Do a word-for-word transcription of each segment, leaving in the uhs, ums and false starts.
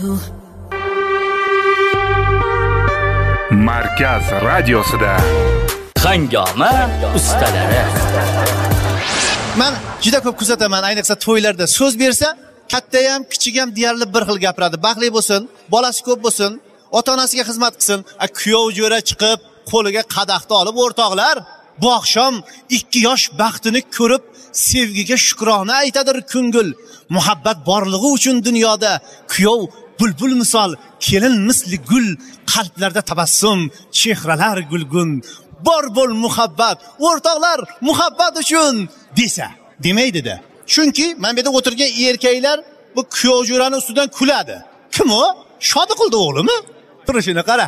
Markaz radiosida Hangoma ustalari. Men juda ko'p kuzataman, ayniqsa to'ylarda so'z bersa, katta ham, kichik ham deyarli bir xil gapiradi. Baxtli bo'lsin, bolasi ko'p bo'lsin, ota-onasiga xizmat qilsin. A kuyov jo'ra chiqib, qo'liga qadaqni olib, o'rtoqlar, bu oqshom ikki yosh baxtini ko'rib, sevgiga shukrona aytadir ko'ngil. Muhabbat borligi uchun dunyoda kuyov bulbul misol, kelin misli gul, qalblarda tabassum, chehralar gulgun. Bor bo'l muhabbat, o'rtoqlar, muhabbat uchun desa, demaydi-da. Chunki men bu yerda o'tirgan erkaklar bu kuyov jo'rani ustidan kuladi. Kim u? Shodi qildi o'g'limi? Turishini qara.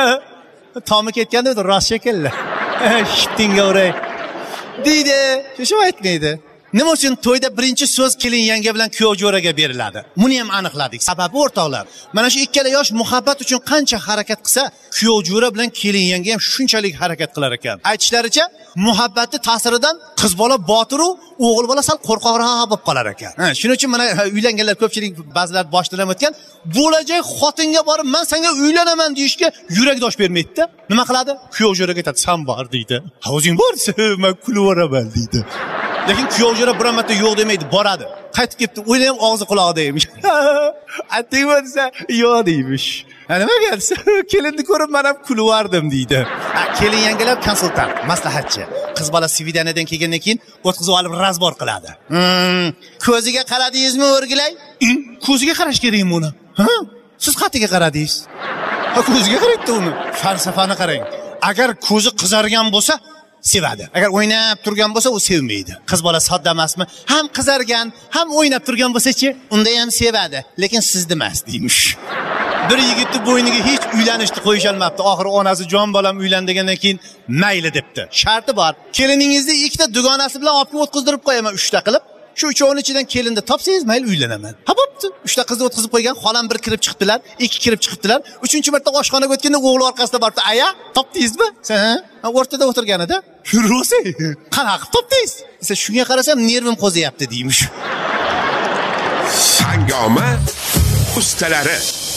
Tomi ketganda rost shekilli. Shittinga o'ray. Deydi, shu aytmaydi. Nima uchun to'yda birinchi so'z kelin yanga bilan kuyov jo'raga beriladi? Buni ham aniqladik. Sababi o'rtoqlar, mana shu ikkala yosh muhabbat uchun qancha harakat qilsa, kuyov jo'ra bilan kelin yanga ham shunchalik harakat qilar ekan. Aytishlaricha, muhabbatning ta'siridan qiz bola botir u, o'g'il bola sal qo'rqoqroq bo'lib qolar ekan. Ha, shuning uchun mana uylanganlar ko'pchilik ba'zilar boshdan ham o'tgan, bo'lajak xotinga borib, "Men senga uylanaman" deyishga yurak dosh bermaydi-da. Nima qiladi? Kuyov jo'raga aytadi, "Sen bor" deydi. "Ha, o'zing borsa, men kulib o'raman" deydi. Lekin kuyov jo'ra bir marta yo'q demaydi, boradi. Qaytib kelibdi, o'yla ham og'zi quloqda emish. Aytdingmi desa, yo'q deymish. Nima bo'lsa, kelinni ko'rib men ham kulvardim deydi. Ha, kelin yangalar konsultant, maslahatchi. Qiz bola svidaniyadan kelgandan keyin o'tkazib olib razbor qiladi. Hmm, ko'ziga qaradingizmi o'rgilay? Ko'ziga qarash kerakmi uni? Ha? Siz qatiga qaradingiz? Ha, ko'ziga qaraydi uni. Falsafani qarang. Agar ko'zi qizargan bo'lsa, sevadi. Agar o'ynab turgan bo'lsa, u sevmaydi. Qiz bola sodda emasmi? Ham qizargan, ham o'ynab turgan bo'lsa-chi, unda ham sevadi, lekin sizni emas deymish. Bir yigitni bo'yniga hech uylanishni qo'yish olmabdi. Oxiri onasi jon bolam uylan degandan keyin mayli debdi. Sharti bor. Keliningizni ikkita dugonasi bilan olib o'tkazdirib qo'yaman uchta qilib. Shu uchovining ichidan kelinni topsangiz mayli uylanaman. Ha, bo'pti. Uchta qizni o'tkazib qo'ygan, xolam bir kirib chiqibdilar, ikki kirib chiqibdilar. Uchinchi marta oshxonaga o'tganda o'g'li orqasida boribdi. "Aya, topdingizmi?" Sen o'rtada o'tirganida, "Yurose, qanaqa qilib topdingiz?" Desa, "Shunga qarasam nervim qo'zayapti" deymish. Hangoma ustalari.